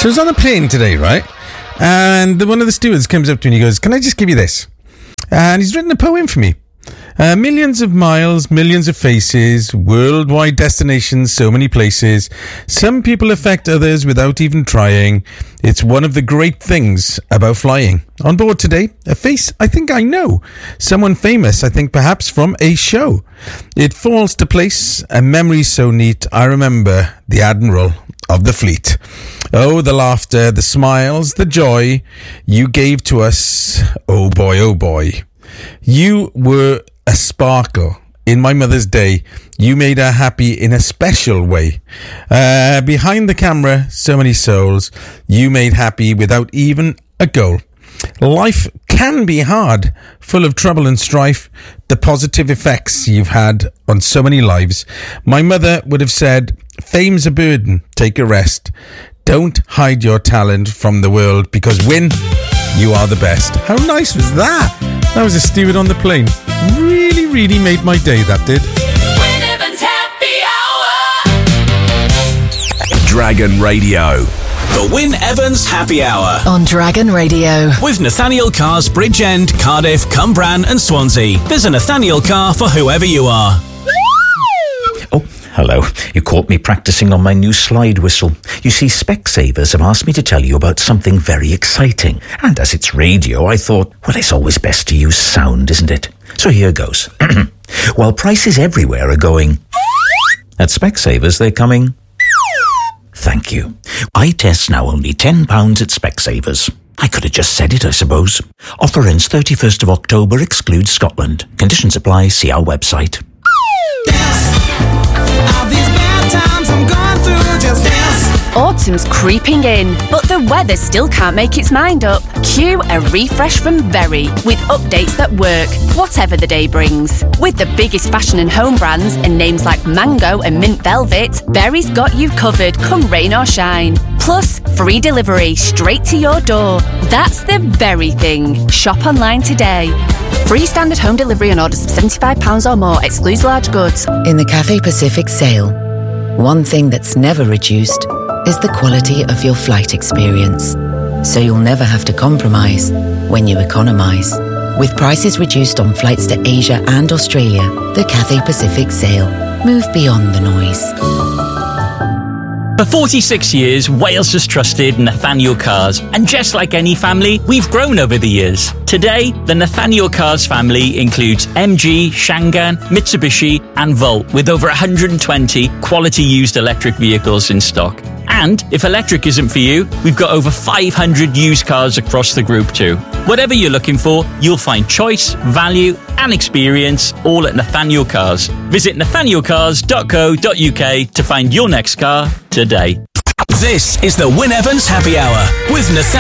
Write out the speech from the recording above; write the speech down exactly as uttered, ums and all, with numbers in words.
So I was on a plane today, right? And one of the stewards comes up to me and he goes, "Can I just give you this?" And he's written a poem for me. Uh, millions of miles, millions of faces, worldwide destinations, so many places. Some people affect others without even trying. It's one of the great things about flying. On board today, a face I think I know. Someone famous, I think perhaps from a show. It falls to place, a memory so neat. I remember the Admiral of the Fleet. Oh, the laughter, the smiles, the joy you gave to us. Oh boy, oh boy. You were a sparkle in my mother's day. You made her happy in a special way. Uh, behind the camera, so many souls you made happy without even a goal. Life can be hard, full of trouble and strife. The positive effects you've had on so many lives. My mother would have said, fame's a burden, take a rest. Don't hide your talent from the world, because win, you are the best. How nice was that? That was a steward on the plane. Really, really made my day, that did. Win Evans Happy Hour. Dragon Radio. The Win Evans Happy Hour. On Dragon Radio. With Nathaniel Cars, Bridgend, Cardiff, Cumbran and Swansea. There's a Nathaniel car for whoever you are. Oh, hello. You caught me practicing on my new slide whistle. You see, Specsavers have asked me to tell you about something very exciting. And as it's radio, I thought, well, it's always best to use sound, isn't it? So here goes. While prices everywhere are going, at Specsavers they're coming. Thank you. Eye tests now only ten pounds at Specsavers. I could have just said it, I suppose. Offer ends thirty-first of October, excludes Scotland. Conditions apply, see our website. Autumn's creeping in, but the weather still can't make its mind up. Cue a refresh from Berry with updates that work, whatever the day brings. With the biggest fashion and home brands and names like Mango and Mint Velvet, Berry's got you covered come rain or shine. Plus, free delivery straight to your door. That's the Berry thing. Shop online today. Free standard home delivery on orders of seventy-five pounds or more, excludes large goods. In the Cathay Pacific sale, one thing that's never reduced is the quality of your flight experience. So you'll never have to compromise when you economise. With prices reduced on flights to Asia and Australia, the Cathay Pacific sale. Move beyond the noise. For forty-six years, Wales has trusted Nathaniel Cars. And just like any family, we've grown over the years. Today, the Nathaniel Cars family includes M G, Shangan, Mitsubishi and Volt, with over one hundred twenty quality used electric vehicles in stock. And if electric isn't for you, we've got over five hundred used cars across the group too. Whatever you're looking for, you'll find choice, value and experience all at Nathaniel Cars. Visit nathaniel cars dot co dot uk to find your next car today. This is the Win Evans Happy Hour with Nathaniel.